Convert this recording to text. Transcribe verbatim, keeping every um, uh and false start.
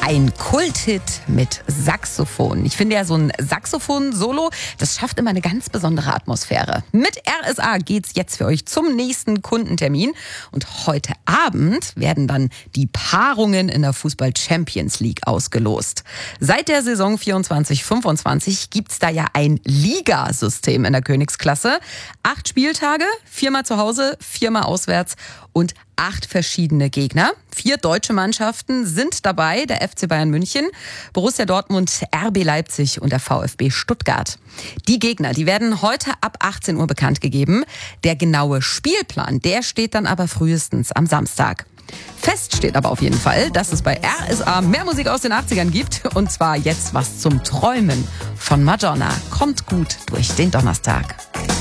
Ein Kulthit mit Saxophon. Ich finde ja, so ein Saxophon-Solo, das schafft immer eine ganz besondere Atmosphäre. Mit R S A geht's jetzt für euch zum nächsten Kundentermin. Und heute Abend werden dann die Paarungen in der Fußball-Champions League ausgelost. Seit der Saison vierundzwanzig fünfundzwanzig gibt's da ja ein Ligasystem in der Königsklasse. Acht Spieltage, viermal zu Hause, viermal auswärts und acht verschiedene Gegner. Vier deutsche Mannschaften sind dabei, der F C Bayern München, Borussia Dortmund, R B Leipzig und der VfB Stuttgart. Die Gegner, die werden heute ab achtzehn Uhr bekannt gegeben. Der genaue Spielplan, der steht dann aber frühestens am Samstag. Fest steht aber auf jeden Fall, dass es bei R S A mehr Musik aus den achtzigern gibt. Und zwar jetzt was zum Träumen von Madonna. Kommt gut durch den Donnerstag.